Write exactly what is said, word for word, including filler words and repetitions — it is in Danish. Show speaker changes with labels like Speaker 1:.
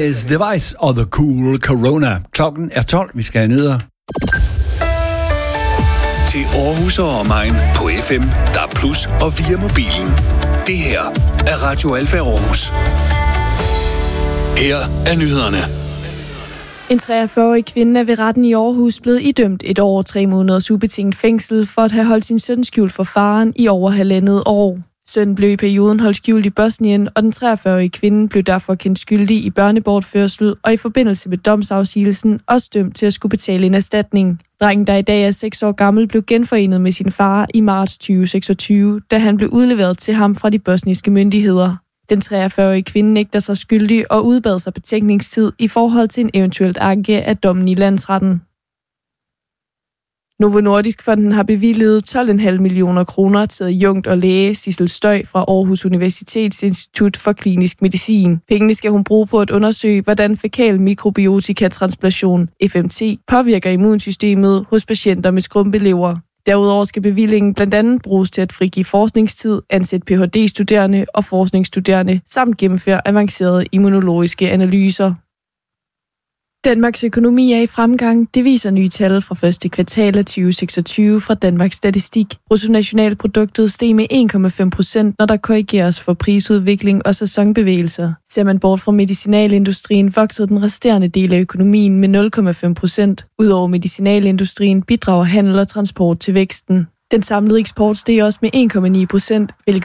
Speaker 1: Is Device og The Cool Corona. Klokken er tolv, vi skal have nyheder.
Speaker 2: Til Aarhus og omegn på F M, D A B plus, og via mobilen. Det her er Radio Alfa Aarhus. Her er nyhederne.
Speaker 3: En treogfyrre-årig kvinde er ved retten i Aarhus blevet idømt et år og tre måneders ubetinget fængsel for at have holdt sin søn skjult for faren i over halvandet år. Sønnen blev i perioden holdt skjult i Bosnien, og den treogfyrre-årige kvinde blev derfor kendt skyldig i børnebortførsel og i forbindelse med domsafsigelsen også dømt til at skulle betale en erstatning. Drengen, der i dag er seks år gammel, blev genforenet med sin far i marts tyve seksogtyve, da han blev udleveret til ham fra de bosniske myndigheder. Den treogfyrre-årige kvinde nægter sig skyldig og udbad sig betænkningstid i forhold til en eventuelt anke af dommen i landsretten. Novo Nordisk Fonden har bevilget tolv komma fem millioner kroner til adjunkt og læge Sissel Støj fra Aarhus Universitetsinstitut for Klinisk Medicin. Pengene skal hun bruge på at undersøge, hvordan fækal mikrobiotikatransplantation, F M T, påvirker immunsystemet hos patienter med skrumpelever. Derudover skal bevillingen blandt andet bruges til at frigive forskningstid, ansætte P H D-studerende og forskningsstuderende, samt gennemføre avancerede immunologiske analyser. Danmarks økonomi er i fremgang. Det viser nye tal fra første kvartal af tyve seksogtyve fra Danmarks Statistik. Bruttonationalproduktet steg med en komma fem procent, når der korrigeres for prisudvikling og sæsonbevægelser. Ser man bort fra medicinalindustrien, voksede den resterende del af økonomien med nul komma fem procent. Udover medicinalindustrien bidrager handel og transport til væksten. Den samlede eksport steg også med en komma ni procent, hvilket